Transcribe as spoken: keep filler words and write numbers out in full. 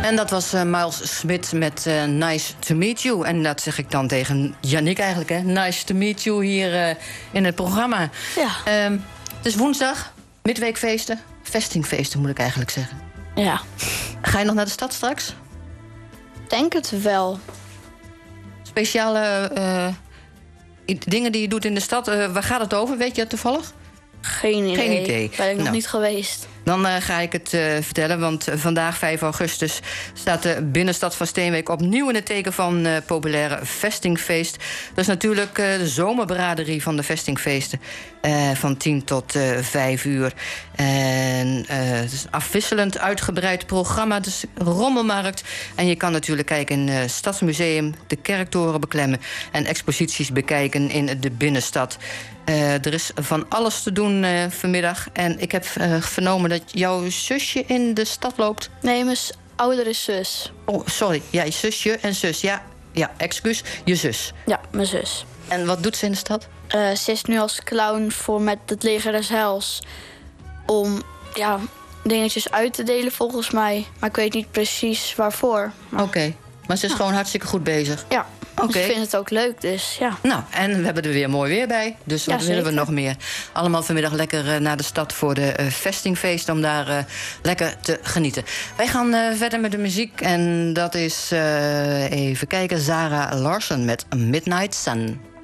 En dat was uh, Miles Smith met uh, Nice to Meet You. En dat zeg ik dan tegen Yannick eigenlijk, hè. Nice to meet you hier uh, in het programma. Ja. Um, het is woensdag, midweekfeesten. Vestingfeesten moet ik eigenlijk zeggen. Ja. Ga je nog naar de stad straks? Denk het wel. Speciale uh, dingen die je doet in de stad. Uh, waar gaat het over? Weet je dat toevallig? Geen idee. Geen idee. Ben ik nog nou. niet geweest. Dan uh, ga ik het uh, vertellen, want uh, vandaag, vijf augustus... staat de binnenstad van Steenwijk opnieuw in het teken van uh, populaire vestingfeest. Dat is natuurlijk uh, de zomerbraderie van de vestingfeesten. Uh, van tien tot uh, vijf uur. En uh, het is een afwisselend uitgebreid programma. Het is rommelmarkt. En je kan natuurlijk kijken in het uh, Stadsmuseum... de kerktoren beklemmen en exposities bekijken in de binnenstad. Uh, er is van alles te doen uh, vanmiddag. En ik heb uh, vernomen dat jouw zusje in de stad loopt. Nee, mijn oudere zus. Oh, sorry. Ja, je zusje en zus. Ja, ja, excuus. Je zus. Ja, mijn zus. En wat doet ze in de stad? Uh, ze is nu als clown voor met het leger des heils. Om, ja, dingetjes uit te delen volgens mij. Maar ik weet niet precies waarvoor. Oké. Okay. Maar ze is ja. gewoon hartstikke goed bezig. Ja. Okay. Dus ik vind het ook leuk, dus ja. Nou, en we hebben er weer mooi weer bij. Dus wat ja, willen we nog meer? Allemaal vanmiddag lekker uh, naar de stad voor de uh, vestingfeest... om daar uh, lekker te genieten. Wij gaan uh, verder met de muziek. En dat is, uh, even kijken, Zara Larsson met Midnight Sun.